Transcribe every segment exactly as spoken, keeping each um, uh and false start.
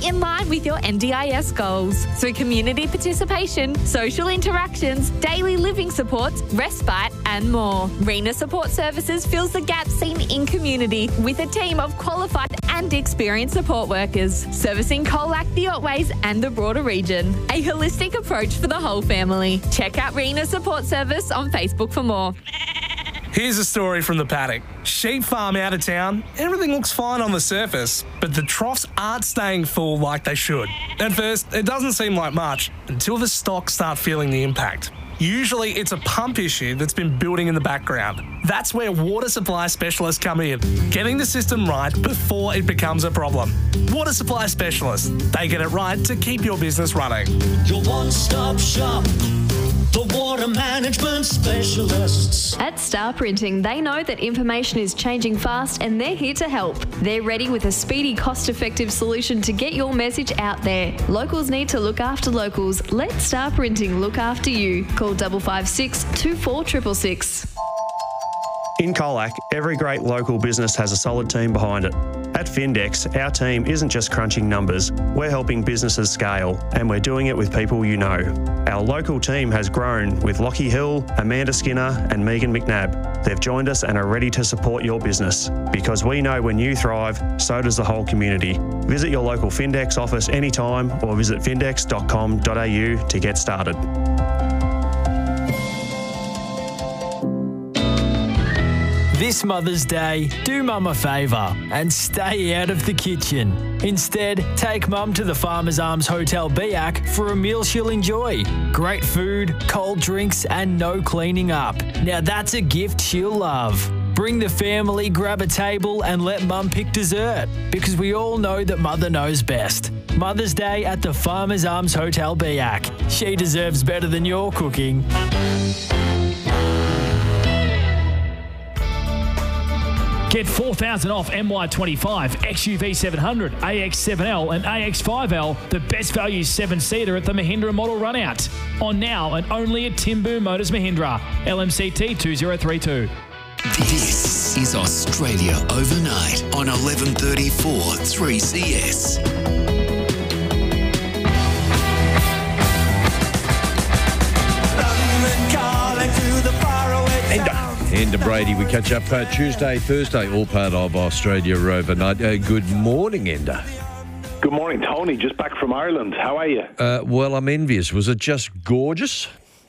in line with your N D I S goals through community participation, social interactions, daily living supports, respite and more. Rena Support Services fills the gap seen in community with a team of qualified and experienced support workers, servicing Colac, the Otways and the broader region. A holistic approach for the whole family. Check out Rena Support Service on Facebook for more. Here's a story from the paddock. Sheep farm out of town. Everything looks fine on the surface, but the troughs aren't staying full like they should. At first, it doesn't seem like much until the stock start feeling the impact. Usually, it's a pump issue that's been building in the background. That's where water supply specialists come in, getting the system right before it becomes a problem. Water supply specialists, they get it right to keep your business running. Your one-stop shop. The water management specialists. At Star Printing, they know that information is changing fast and they're here to help. They're ready with a speedy, cost-effective solution to get your message out there. Locals need to look after locals. Let Star Printing look after you. Call five five six, two four six six six. In Colac, every great local business has a solid team behind it. At Findex, our team isn't just crunching numbers, we're helping businesses scale, and we're doing it with people you know. Our local team has grown with Lockie Hill, Amanda Skinner and Megan McNabb. They've joined us and are ready to support your business. Because we know when you thrive, so does the whole community. Visit your local Findex office anytime or visit findex dot com dot a u to get started. This Mother's Day, do Mum a favour and stay out of the kitchen. Instead, take Mum to the Farmers Arms Hotel Biak for a meal she'll enjoy. Great food, cold drinks and no cleaning up. Now that's a gift she'll love. Bring the family, grab a table and let Mum pick dessert, because we all know that Mother knows best. Mother's Day at the Farmers Arms Hotel Biak. She deserves better than your cooking. Get four thousand dollars off M Y twenty-five, X U V seven hundred, A X seven L and A X five L, the best value seven-seater at the Mahindra Model Runout. On now and only at Tim Boom Motors Mahindra, L M C T two zero three two. This is Australia Overnight on eleven thirty-four three C S. Enda Brady, we catch up uh, Tuesday, Thursday, all part of Australia Overnight. Uh, good morning, Enda. Good morning, Tony. Just back from Ireland. How are you? Uh, well, I'm envious. Was it just gorgeous?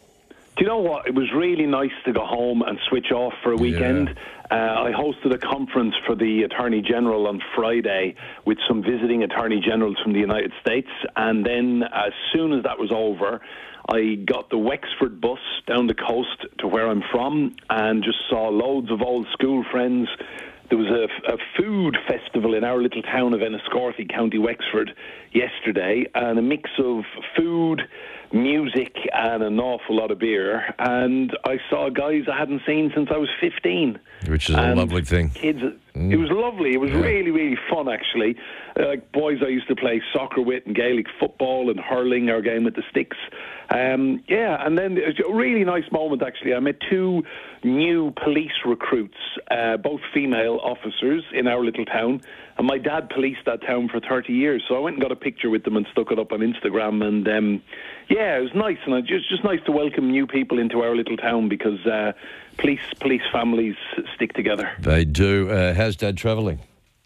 Do you know what? It was really nice to go home and switch off for a weekend. Yeah. Uh, I hosted a conference for the Attorney General on Friday with some visiting Attorney Generals from the United States. And then as soon as that was over, I got the Wexford bus down the coast to where I'm from and just saw loads of old school friends. There was a, a food festival in our little town of Enniscorthy, County Wexford, yesterday, and a mix of food, music, and an awful lot of beer. And I saw guys I hadn't seen since I was fifteen. Which is and a lovely thing. Kids, mm. It was lovely. It was yeah. really, really fun, actually. Uh, like boys I used to play soccer with and Gaelic football and hurling, our game with the sticks. Um, yeah, and then it was a really nice moment, actually. I met two new police recruits, uh, both female officers in our little town, and my dad policed that town for thirty years, so I went and got a picture with them and stuck it up on Instagram, and um, yeah, it was nice, and it's just, just nice to welcome new people into our little town, because uh, police police families stick together. They do. Uh, how's Dad travelling?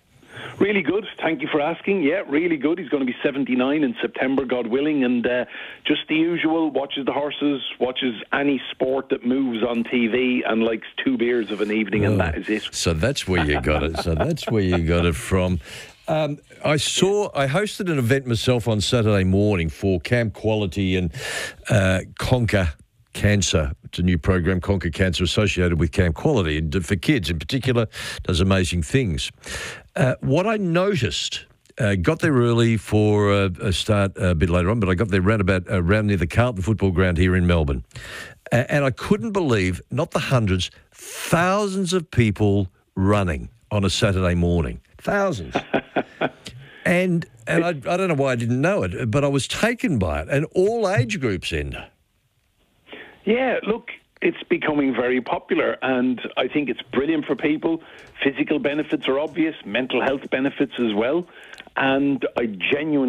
Really good. Thank you for asking. Yeah, really good. He's going to be seventy-nine in September, God willing, and uh, just the usual, watches the horses, watches any sport that moves on T V, and likes two beers of an evening, oh, and that is it. So that's where you got it. So that's where you got it from. Um, I saw, I hosted an event myself on Saturday morning for Camp Quality and uh, Conquer Cancer. It's a new program, Conquer Cancer, associated with Camp Quality, and for kids in particular, does amazing things. Uh, what I noticed, uh, got there early for uh, a start a bit later on, but I got there round about around near the Carlton football ground here in Melbourne, uh, and I couldn't believe, not the hundreds, thousands of people running on a Saturday morning. Thousands. and and I, I don't know why I didn't know it, but I was taken by it, and all age groups, Enda. Yeah, look, it's becoming very popular, and I think it's brilliant for people. Physical benefits are obvious, mental health benefits as well, and I genuinely